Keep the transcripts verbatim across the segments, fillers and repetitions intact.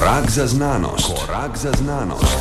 Korak za znanost. Korak za znanost.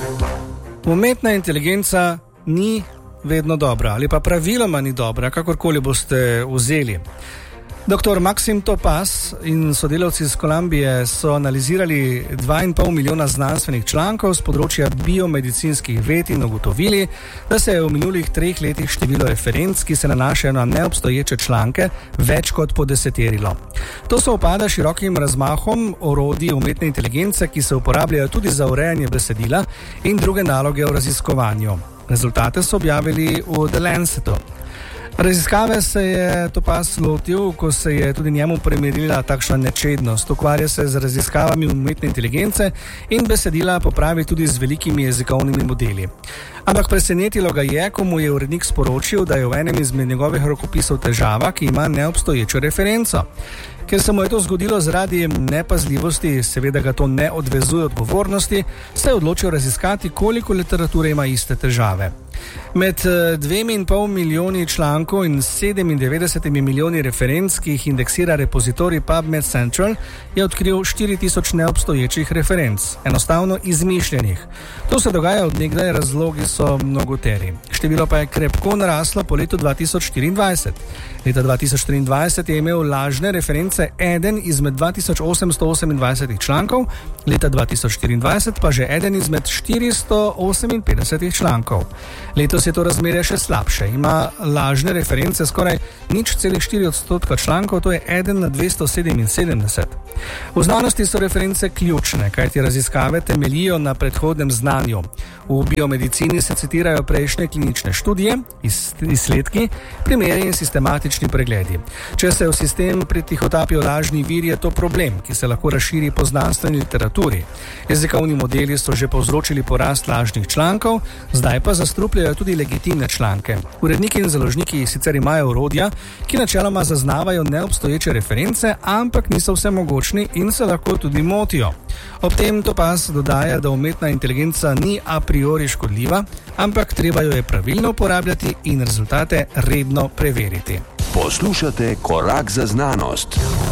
Umetna inteligenca ni vedno dobra, ali pa praviloma ni dobra, kakorkoli boste vzeli. Doktor Maksim Topaz in sodelavci iz Kolumbije so analizirali dva in pol milijona znanstvenih člankov z področja biomedicinskih ved in ugotovili, da se je v minulih treh letih število referenc, ki se nanašajo na neobstoječe članke, več kot podeseterilo. To se upada širokim razmahom orodij umetne inteligence, ki se uporabljajo tudi za urejanje besedila in druge naloge v raziskovanju. Rezultate so objavili v The Lancetu. Raziskave se je Topaz lotil, ko se je tudi njemu primerila takšna nečednost. Ukvarja se z raziskavami umetne inteligence in besedila popravi tudi z velikimi jezikovnimi modeli. Ampak presenetilo ga je, ko mu je urednik sporočil, da je v enem izmed njegovih rokopisov težava, ki ima neobstoječo referenco. Ker se mu je to zgodilo zaradi nepazljivosti, seveda ga to ne odvezuje odgovornosti, se je odločil raziskati, koliko literature ima iste težave. Med dvemi in pol milijoni člankov in sedemindevetdesetimi milijoni referenc, ki jih indeksira repozitorij PubMed Central, je odkril štiri tisoč neobstoječih referenc, enostavno izmišljenih. To se dogaja od nekdaj, razlogi so mnogoteri. Število pa je krepko naraslo po letu dva tisoč štiriindvajset. Leta dva tisoč triindvajset je imel lažne reference eden izmed dva tisoč osemsto osemindvajset člankov, leta dva tisoč štiriindvajset pa že eden izmed štiristo oseminpetdeset člankov. Letos je to razmerje še slabše. Ima lažne reference skoraj nič celih štiri odstotka člankov, to je eden na dvesto sedeminsedemdeset. V znanosti so reference ključne, kajti raziskave temeljijo na predhodnem znanju. V biomedicini se citirajo prejšnje klinične študije, izsledki, primeri in sistematični pregledi. Če se v sistem pritihotapijo lažni viri, je to problem, ki se lahko razširi po znanstveni literaturi. Jezikovni modeli so že povzročili porast lažnih člankov, zdaj pa zastrupljajo tudi legitimne članke. Uredniki in založniki sicer imajo orodja, ki načeloma zaznavajo neobstoječe reference, ampak niso vsemogočni in se lahko tudi motijo. Ob tem Topaz dodaja, da umetna inteligenca ni a priori škodljiva, ampak treba jo je pravilno uporabljati in rezultate redno preveriti. Poslušate Korak za znanost.